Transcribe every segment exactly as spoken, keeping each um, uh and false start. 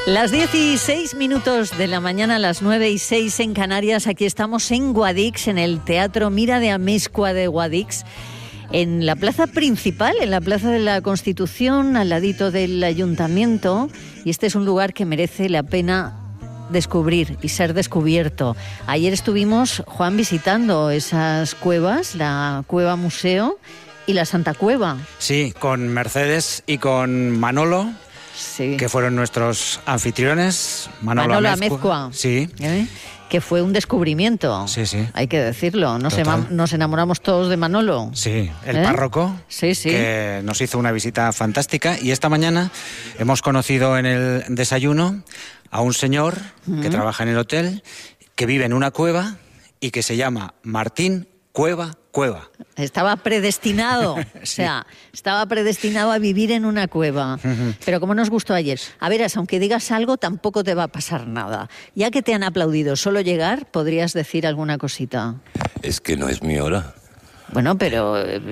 Las dieciséis minutos de la mañana, las nueve y seis en Canarias. Aquí estamos en Guadix, en el Teatro Mira de Amezcua de Guadix, en la plaza principal, en la Plaza de la Constitución, al ladito del Ayuntamiento. Y este es un lugar que merece la pena descubrir y ser descubierto. Ayer estuvimos, Juan, visitando esas cuevas, la Cueva Museo y la Santa Cueva. Sí, con Mercedes y con Manolo. Sí. Que fueron nuestros anfitriones. Manolo, Manolo Amezcua. Amezcua. Sí. ¿Eh? Que fue un descubrimiento. Sí, sí. Hay que decirlo. Nos, ema- nos enamoramos todos de Manolo. Sí, el ¿Eh? párroco. Sí, sí. Que nos hizo una visita fantástica. Y esta mañana hemos conocido en el desayuno a un señor uh-huh. que trabaja en el hotel, que vive en una cueva y que se llama Martín Cueva Cueva. Estaba predestinado, sí. o sea, estaba predestinado a vivir en una cueva. Uh-huh. Pero como nos gustó ayer, a veras, aunque digas algo, tampoco te va a pasar nada. Ya que te han aplaudido solo llegar, ¿podrías decir alguna cosita? Es que no es mi hora. Bueno, pero,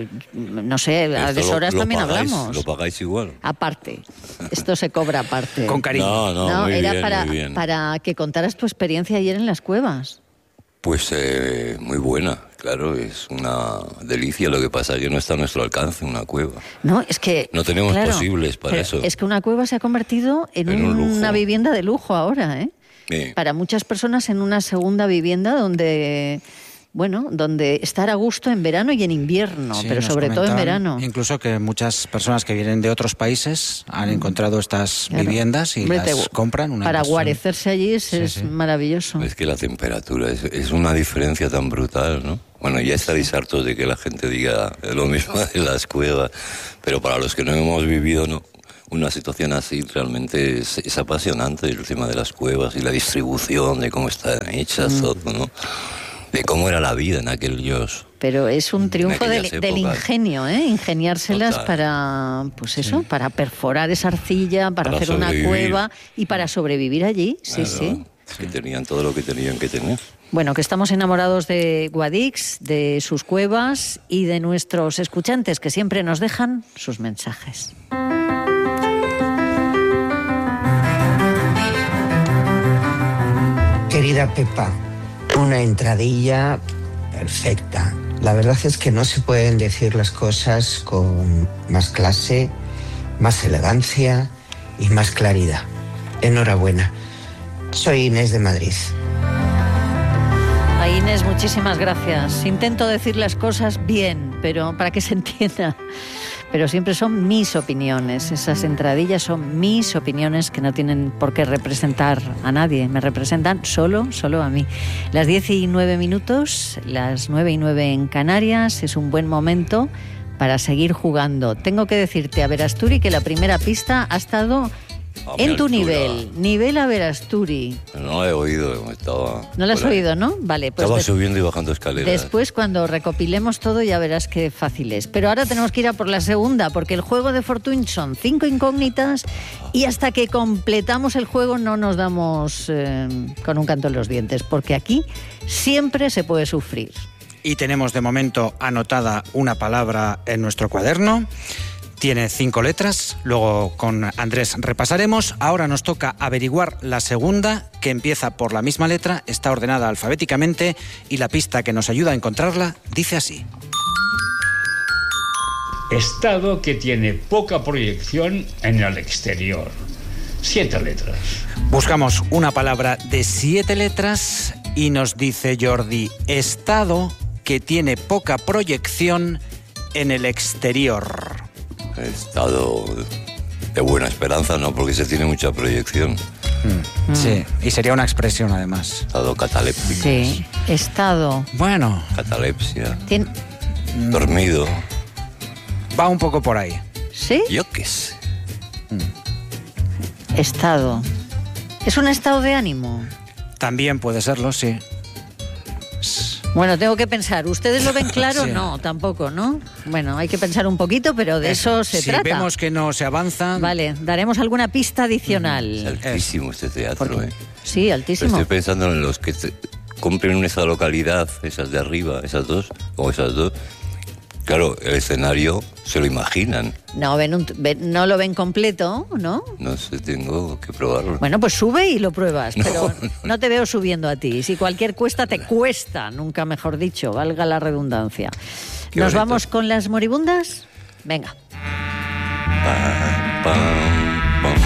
no sé, a deshoras lo, lo también pagáis, hablamos. Lo pagáis igual. Aparte, esto se cobra aparte. Con cariño. No, no, no muy era bien, para, muy bien. para que contaras tu experiencia ayer en las cuevas. Pues eh, muy buena, claro, es una delicia. Lo que pasa es que no está a nuestro alcance una cueva. No, es que... No tenemos claro, posibles para eso. Es que una cueva se ha convertido en, en un una lujo. vivienda de lujo ahora, ¿eh? Sí. Para muchas personas en una segunda vivienda donde... Bueno, donde estar a gusto en verano y en invierno, sí, pero sobre todo en verano. Incluso que muchas personas que vienen de otros países han encontrado estas claro. viviendas y Hombre, las te, compran. Una para inversión. guarecerse allí es, sí, es sí. maravilloso. Es que la temperatura es, es una diferencia tan brutal, ¿no? Bueno, ya estaréis hartos de que la gente diga lo mismo de las cuevas, pero para los que no hemos vivido, no. Una situación así realmente es, es apasionante, el tema de las cuevas y la distribución, de cómo están hechas, mm. todo, ¿no? De cómo era la vida en aquellos... Pero es un triunfo del, del ingenio, ¿eh? Ingeniárselas Total. para, pues eso, sí. para perforar esa arcilla, para, para hacer sobrevivir. Una cueva y para sobrevivir allí, sí, claro, sí. Que tenían todo lo que tenían que tener. Bueno, que estamos enamorados de Guadix, de sus cuevas y de nuestros escuchantes que siempre nos dejan sus mensajes. Querida Pepa, una entradilla perfecta. La verdad es que no se pueden decir las cosas con más clase, más elegancia y más claridad. Enhorabuena. Soy Inés de Madrid. A Inés, muchísimas gracias. Intento decir las cosas bien, pero para que se entienda. Pero siempre son mis opiniones. Esas entradillas son mis opiniones que no tienen por qué representar a nadie. Me representan solo, solo a mí. Las diez y nueve minutos, las nueve y nueve en Canarias. Es un buen momento para seguir jugando. Tengo que decirte, Averasturi, que la primera pista ha estado en tu nivel. Nivel Averasturi. No la he oído. Estaba no la has oído, ¿no? Vale. Pues estaba des- subiendo y bajando escaleras. Después, cuando recopilemos todo, ya verás qué fácil es. Pero ahora tenemos que ir a por la segunda, porque el juego de Fortune son cinco incógnitas y hasta que completamos el juego no nos damos eh, con un canto en los dientes, porque aquí siempre se puede sufrir. Y tenemos de momento anotada una palabra en nuestro cuaderno. Tiene cinco letras, luego con Andrés repasaremos. Ahora nos toca averiguar la segunda, que empieza por la misma letra, está ordenada alfabéticamente y la pista que nos ayuda a encontrarla dice así. Estado que tiene poca proyección en el exterior. Siete letras. Buscamos una palabra de siete letras y nos dice Jordi, estado que tiene poca proyección en el exterior. Estado de buena esperanza, no, porque se tiene mucha proyección. Mm. Mm. Sí, y sería una expresión además. Estado cataléptico. Sí, estado. Bueno. Catalepsia. Tien... Dormido. Va un poco por ahí. ¿Sí? Yo qué sé. Mm. Estado. ¿Es un estado de ánimo? También puede serlo, sí. Bueno, tengo que pensar. ¿Ustedes lo ven claro? Sí. No, tampoco, ¿no? Bueno, hay que pensar un poquito, pero de eso, eso se si trata. Si vemos que no se avanza... Vale, daremos alguna pista adicional. Es altísimo este teatro, ¿eh? Sí, altísimo. Pero estoy pensando en los que te compren en esa localidad, esas de arriba, esas dos, o esas dos, Claro, el escenario se lo imaginan. No, ven un, ven, no lo ven completo, ¿no? No sé, tengo que probarlo. Bueno, pues sube y lo pruebas, pero no, no, no te veo subiendo a ti. Si cualquier cuesta, te cuesta, nunca mejor dicho, valga la redundancia. Qué ¿Nos bonito. vamos con las moribundas? Venga. Pam, pam, pam.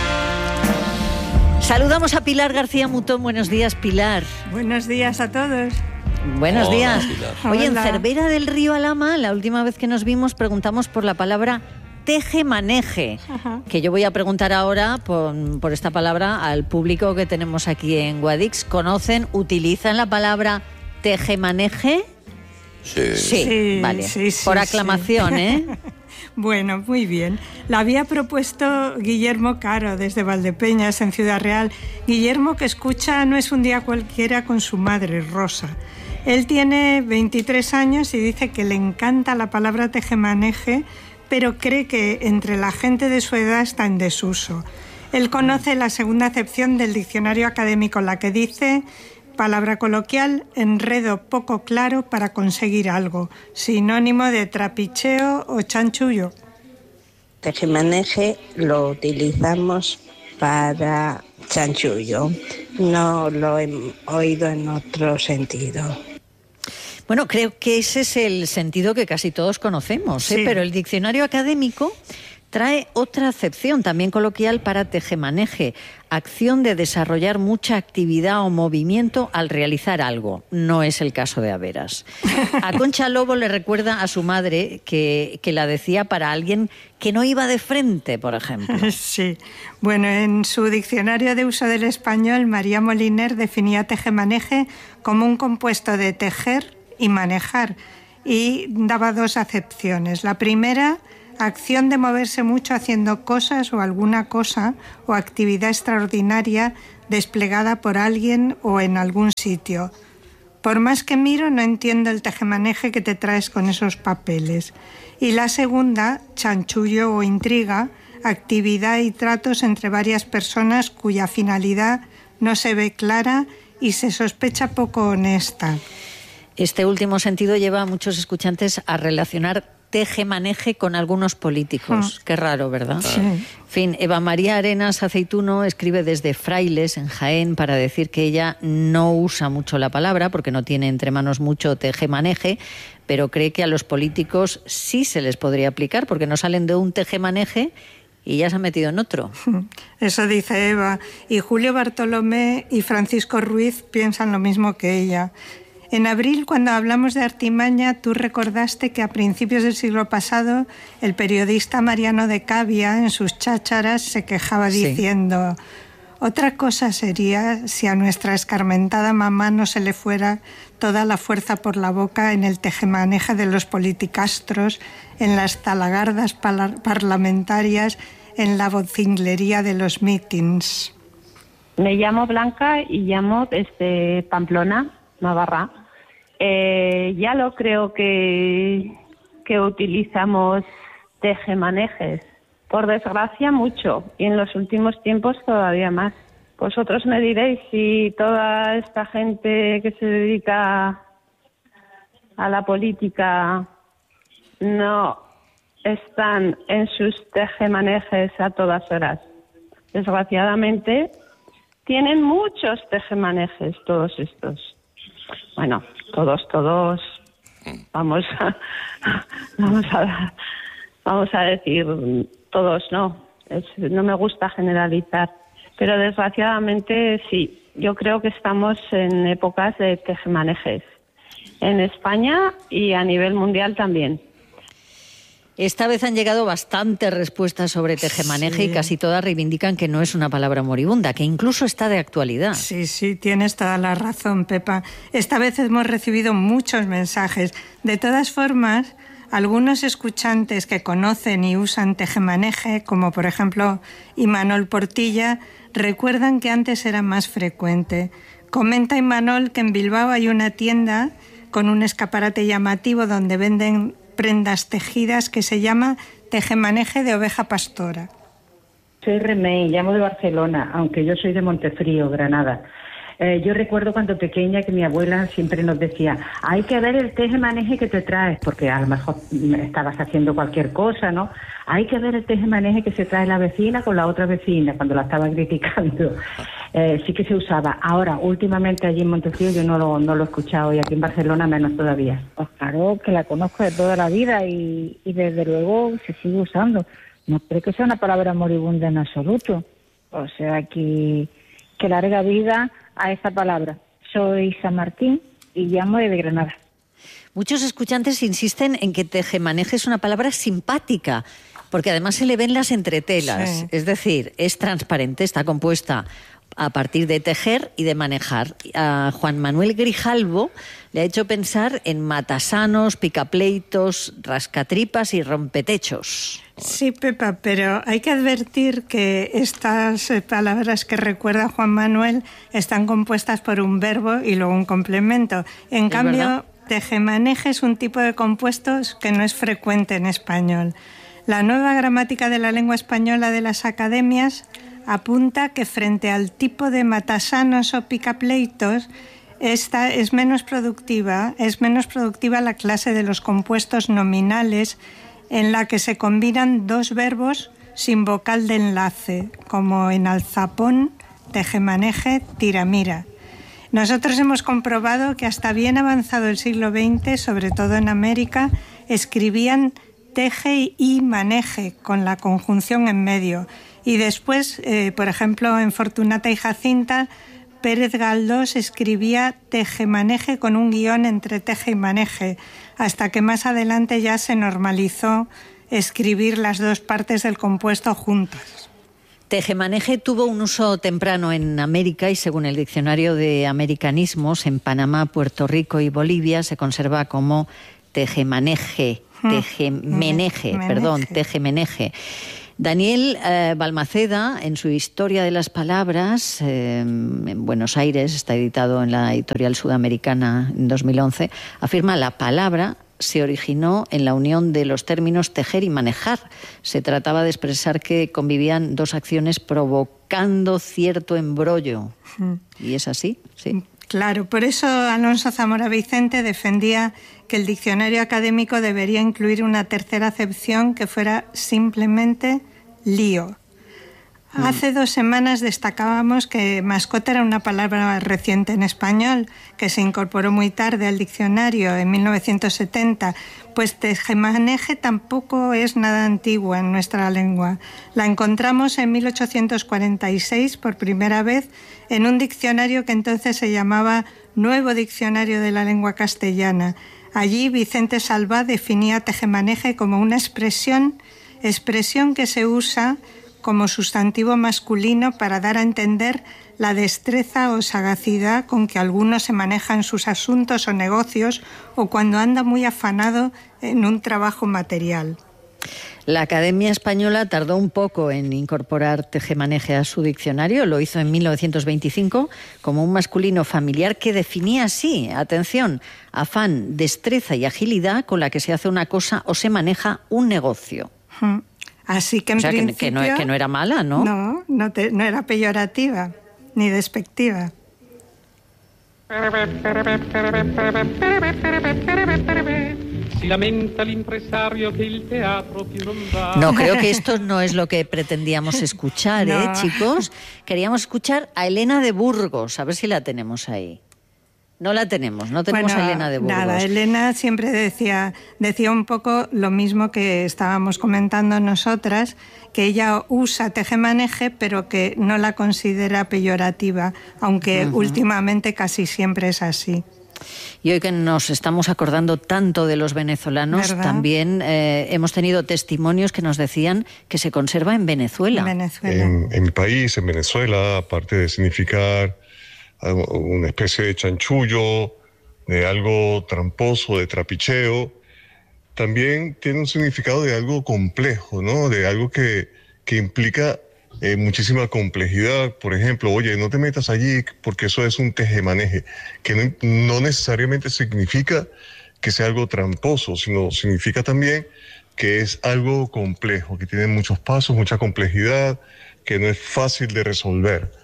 Saludamos a Pilar García Mutón. Buenos días, Pilar. Buenos días a todos. Buenos Hola, días. Pilar. Oye, en Hola. Cervera del Río Alhama, la última vez que nos vimos, preguntamos por la palabra tejemaneje, Ajá. que yo voy a preguntar ahora por, por esta palabra al público que tenemos aquí en Guadix. ¿Conocen, utilizan la palabra tejemaneje? Sí. Sí, Sí, vale. sí, sí, por sí. aclamación, ¿eh? Bueno, muy bien. La había propuesto Guillermo Caro desde Valdepeñas, en Ciudad Real. Guillermo, que escucha No es un día cualquiera con su madre, Rosa. Él tiene veintitrés años y dice que le encanta la palabra tejemaneje, pero cree que entre la gente de su edad está en desuso. Él conoce la segunda acepción del diccionario académico, la que dice: palabra coloquial, enredo poco claro para conseguir algo, sinónimo de trapicheo o chanchullo. Tejemaneje lo utilizamos para chanchullo, no lo he oído en otro sentido. Bueno, creo que ese es el sentido que casi todos conocemos, ¿eh? Sí. Pero el diccionario académico trae otra acepción también coloquial para tejemaneje: acción de desarrollar mucha actividad o movimiento al realizar algo. No es el caso de Averas. A Concha Lobo le recuerda a su madre que, que la decía para alguien que no iba de frente, por ejemplo. Sí. Bueno, en su diccionario de uso del español, María Moliner definía tejemaneje como un compuesto de tejer y manejar, y daba dos acepciones. La primera, acción de moverse mucho haciendo cosas o alguna cosa o actividad extraordinaria desplegada por alguien o en algún sitio. Por más que miro, no entiendo el tejemaneje que te traes con esos papeles. Y la segunda, chanchullo o intriga, actividad y tratos entre varias personas cuya finalidad no se ve clara y se sospecha poco honesta. Este último sentido lleva a muchos escuchantes a relacionar tejemaneje con algunos políticos. Ah. Qué raro, ¿verdad? Sí. En fin, Eva María Arenas Aceituno escribe desde Frailes, en Jaén, para decir que ella no usa mucho la palabra porque no tiene entre manos mucho tejemaneje, pero cree que a los políticos sí se les podría aplicar porque no salen de un tejemaneje y ya se han metido en otro. Eso dice Eva. Y Julio Bartolomé y Francisco Ruiz piensan lo mismo que ella. En abril, cuando hablamos de artimaña, tú recordaste que a principios del siglo pasado el periodista Mariano de Cavia, en sus chácharas, se quejaba Sí. diciendo: otra cosa sería si a nuestra escarmentada mamá no se le fuera toda la fuerza por la boca en el tejemaneje de los politicastros, en las talagardas pala- parlamentarias, en la vocinglería de los mítins. Me llamo Blanca y llamo desde Pamplona, Navarra. Eh, ya lo creo que, que utilizamos tejemanejes. Por desgracia, mucho. Y en los últimos tiempos todavía más. Vosotros me diréis si toda esta gente que se dedica a la política no están en sus tejemanejes a todas horas. Desgraciadamente, tienen muchos tejemanejes todos estos. Bueno, todos, todos, vamos a, vamos a, vamos a decir todos, no, es, no me gusta generalizar, pero desgraciadamente sí, yo creo que estamos en épocas de tejemanejes, en España y a nivel mundial también. Esta vez han llegado bastantes respuestas sobre tejemaneje Sí. y casi todas reivindican que no es una palabra moribunda, que incluso está de actualidad. Sí, sí, tienes toda la razón, Pepa. Esta vez hemos recibido muchos mensajes. De todas formas, algunos escuchantes que conocen y usan tejemaneje, como por ejemplo Imanol Portilla, recuerdan que antes era más frecuente. Comenta Imanol que en Bilbao hay una tienda con un escaparate llamativo donde venden prendas tejidas que se llama tejemaneje de oveja pastora. Soy Remey, llamo de Barcelona, aunque yo soy de Montefrío, Granada. Eh, yo recuerdo cuando pequeña que mi abuela siempre nos decía, hay que ver el teje-maneje que te traes, porque a lo mejor estabas haciendo cualquier cosa, ¿no? Hay que ver el teje-maneje que se trae la vecina con la otra vecina, cuando la estaba criticando. Eh, sí que se usaba. Ahora, últimamente allí en Montecillo yo no lo, no lo he escuchado, y aquí en Barcelona menos todavía. Pues claro, que la conozco de toda la vida y, y desde luego se sigue usando. No creo que sea una palabra moribunda en absoluto. O sea, que, que larga vida a esta palabra. Soy San Martín y llamo desde Granada. Muchos escuchantes insisten en que tejemaneje es una palabra simpática, porque además se le ven las entretelas. Sí. Es decir, es transparente, está compuesta a partir de tejer y de manejar. A Juan Manuel Grijalvo le ha hecho pensar en matasanos, picapleitos, rascatripas y rompetechos. Sí, Pepa, pero hay que advertir que estas palabras que recuerda Juan Manuel están compuestas por un verbo y luego un complemento. En ¿Es cambio, verdad? Tejemaneje es un tipo de compuestos que no es frecuente en español. La nueva gramática de la lengua española de las academias apunta que frente al tipo de matasanos o picapleitos, esta es menos productiva, es menos productiva la clase de los compuestos nominales, en la que se combinan dos verbos sin vocal de enlace, como en alzapón, tejemaneje, tiramira. Nosotros hemos comprobado que hasta bien avanzado el siglo veinte, sobre todo en América, escribían teje y maneje con la conjunción en medio. Y después, eh, por ejemplo, en Fortunata y Jacinta, Pérez Galdós escribía tejemaneje con un guión entre teje y maneje, hasta que más adelante ya se normalizó escribir las dos partes del compuesto juntas. Tejemaneje tuvo un uso temprano en América y según el Diccionario de Americanismos, en Panamá, Puerto Rico y Bolivia se conserva como tejemaneje, tejemeneje, mm, perdón, tejemeneje. Daniel eh, Balmaceda, en su Historia de las Palabras, eh, en Buenos Aires, está editado en la editorial sudamericana en dos mil once, afirma la palabra se originó en la unión de los términos tejer y manejar. Se trataba de expresar que convivían dos acciones provocando cierto embrollo. Mm. ¿Y es así? Sí. Claro, por eso Alonso Zamora Vicente defendía que el diccionario académico debería incluir una tercera acepción que fuera simplemente lío. Mm. Hace dos semanas destacábamos que mascota era una palabra reciente en español, que se incorporó muy tarde al diccionario, en mil novecientos setenta, pues tejemaneje tampoco es nada antigua en nuestra lengua. La encontramos en mil ochocientos cuarenta y seis por primera vez en un diccionario que entonces se llamaba Nuevo Diccionario de la Lengua Castellana. Allí Vicente Salvá definía tejemaneje como una expresión, expresión que se usa como sustantivo masculino para dar a entender la destreza o sagacidad con que alguno se maneja en sus asuntos o negocios o cuando anda muy afanado en un trabajo material. La Academia Española tardó un poco en incorporar tejemaneje a su diccionario, lo hizo en mil novecientos veinticinco como un masculino familiar que definía así, atención, afán, destreza y agilidad con la que se hace una cosa o se maneja un negocio. Hmm. Así que en o sea, principio... Que, que, no, que no era mala, ¿no? No, no, te, no era peyorativa ni despectiva. Si lamenta el empresario que el teatro più non va. No, creo que esto no es lo que pretendíamos escuchar, ¿eh, no. chicos? Queríamos escuchar a Elena de Burgos, a ver si la tenemos ahí. No la tenemos, no tenemos bueno, a Elena de Burgos. Nada, Elena siempre decía, decía un poco lo mismo que estábamos comentando nosotras, que ella usa tejemaneje, pero que no la considera peyorativa, aunque uh-huh. últimamente casi siempre es así. Y hoy que nos estamos acordando tanto de los venezolanos, ¿verdad? También eh, hemos tenido testimonios que nos decían que se conserva en Venezuela. En, Venezuela. en, en mi país, en Venezuela, aparte de significar una especie de chanchullo, de algo tramposo, de trapicheo, también tiene un significado de algo complejo, ¿no? De algo que, que implica eh, muchísima complejidad. Por ejemplo, oye, no te metas allí porque eso es un tejemaneje, que no, no necesariamente significa que sea algo tramposo, sino significa también que es algo complejo, que tiene muchos pasos, mucha complejidad, que no es fácil de resolver.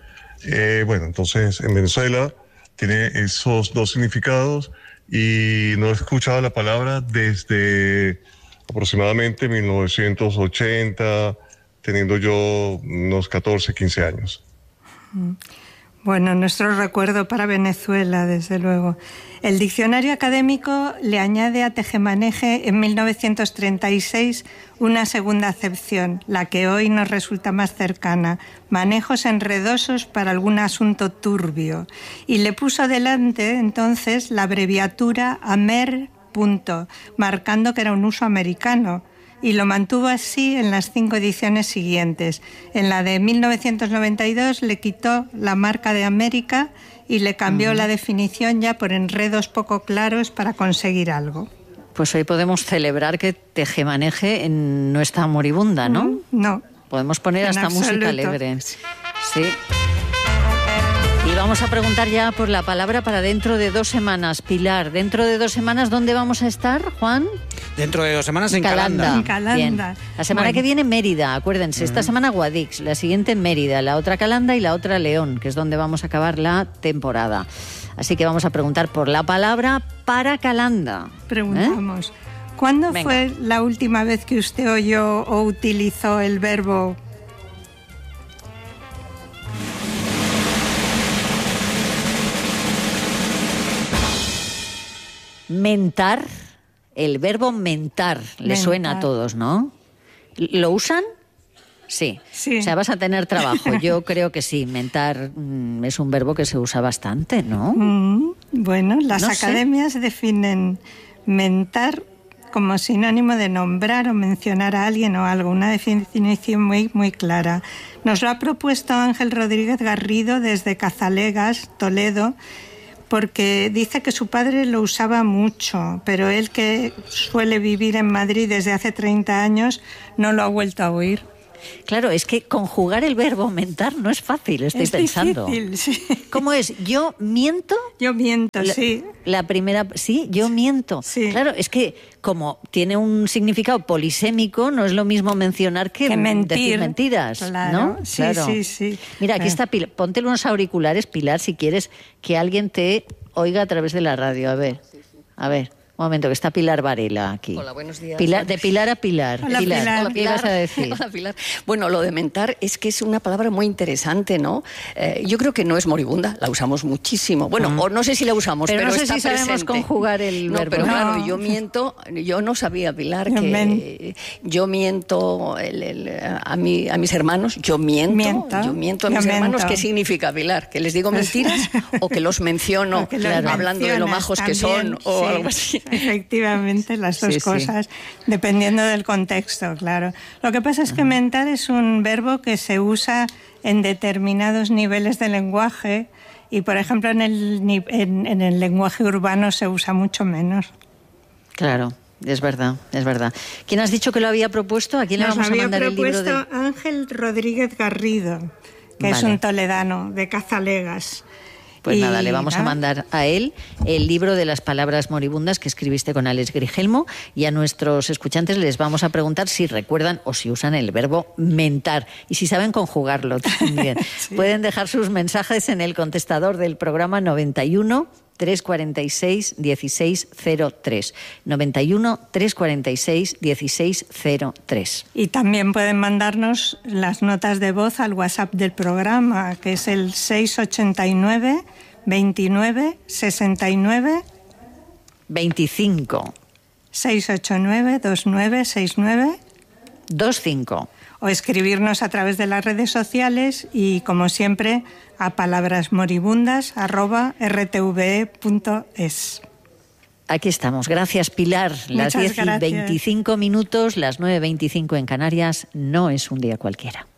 Eh, bueno, entonces en Venezuela tiene esos dos significados y no he escuchado la palabra desde aproximadamente mil novecientos ochenta, teniendo yo unos catorce, quince años. Bueno, nuestro recuerdo para Venezuela, desde luego. El diccionario académico le añade a tejemaneje en mil novecientos treinta y seis una segunda acepción, la que hoy nos resulta más cercana: manejos enredosos para algún asunto turbio. Y le puso delante entonces la abreviatura AMER, punto, marcando que era un uso americano. Y lo mantuvo así en las cinco ediciones siguientes. En la de mil novecientos noventa y dos le quitó la marca de América y le cambió uh-huh. la definición ya por enredos poco claros para conseguir algo. Pues hoy podemos celebrar que tejemaneje no está moribunda, ¿no? Mm, no. Podemos poner hasta absoluto. Música alegre. Sí. Y vamos a preguntar ya por la palabra para dentro de dos semanas. Pilar, ¿dentro de dos semanas dónde vamos a estar, Juan? Dentro de dos semanas en Calanda. En Calanda. Bien. La semana bueno. que viene Mérida, acuérdense. Uh-huh. Esta semana Guadix, la siguiente Mérida, la otra Calanda y la otra León, que es donde vamos a acabar la temporada. Así que vamos a preguntar por la palabra para Calanda. Preguntamos, ¿eh? ¿Cuándo Venga. fue la última vez que usted oyó o utilizó el verbo mentar? El verbo mentar, le mentar. Suena a todos, ¿no? ¿Lo usan? Sí. sí. O sea, vas a tener trabajo. Yo creo que sí. Mentar mmm, es un verbo que se usa bastante, ¿no? Mm, bueno, las no academias sé. definen mentar como sinónimo de nombrar o mencionar a alguien o algo. Una definición muy, muy clara. Nos lo ha propuesto Ángel Rodríguez Garrido desde Cazalegas, Toledo, porque dice que su padre lo usaba mucho, pero él, que suele vivir en Madrid desde hace treinta años, no lo ha vuelto a oír. Claro, es que conjugar el verbo mentar no es fácil, estoy es pensando. Difícil, sí. ¿Cómo es? ¿Yo miento? Yo miento, la, sí. La primera, sí, yo miento. Sí. Claro, es que como tiene un significado polisémico, no es lo mismo mencionar que, que mentir. decir mentiras, claro. ¿no? Sí, claro. sí, sí. Mira, aquí está Pilar. Ponte unos auriculares, Pilar, si quieres que alguien te oiga a través de la radio. A ver, a ver. Un momento, que está Pilar Varela aquí. Hola, buenos días. Pilar, de Pilar a Pilar. Hola, Pilar. Pilar. Hola, ¿Qué Pilar. ibas a decir? Hola, Pilar. Bueno, lo de mentar es que es una palabra muy interesante, ¿no? Eh, yo creo que no es moribunda, la usamos muchísimo. Bueno, mm. o no sé si la usamos, pero, pero no está sé si presente. sabemos conjugar el no, verbo. Pero no. claro, yo miento, yo no sabía, Pilar, yo que men. yo miento el, el, a, mi, a mis hermanos, yo miento, miento. yo miento a yo mis miento. hermanos. ¿Qué significa, Pilar? ¿Que les digo mentiras o que los menciono o que los hablando de lo majos también, que son o sí, algo así? Efectivamente, las dos sí, cosas, sí. dependiendo del contexto, claro. Lo que pasa es que mentar es un verbo que se usa en determinados niveles de lenguaje y, por ejemplo, en el, en, en el lenguaje urbano se usa mucho menos. Claro, es verdad, es verdad. ¿Quién has dicho que lo había propuesto? ¿A quién le Nos vamos a mandar el libro? Nos había propuesto de... Ángel Rodríguez Garrido, que vale. es un toledano de Cazalegas. Pues y nada, le vamos nada. a mandar a él el libro de las palabras moribundas que escribiste con Alex Grigelmo, y a nuestros escuchantes les vamos a preguntar si recuerdan o si usan el verbo mentar y si saben conjugarlo también. sí. Pueden dejar sus mensajes en el contestador del programa noventa y uno, trescientos cuarenta y seis, dieciséis cero tres. noventa y uno, trescientos cuarenta y seis, dieciséis cero tres. Y también pueden mandarnos las notas de voz al WhatsApp del programa, que es el seis ochenta y nueve, veintinueve, sesenta y nueve, veinticinco. seis ocho nueve, veintinueve, sesenta y nueve, veinticinco. O escribirnos a través de las redes sociales y, como siempre, a palabrasmoribundas arroba r t v e punto es. Aquí estamos. Gracias, Pilar. Las Muchas diez y gracias. veinticinco minutos, las nueve y veinticinco en Canarias. No es un día cualquiera.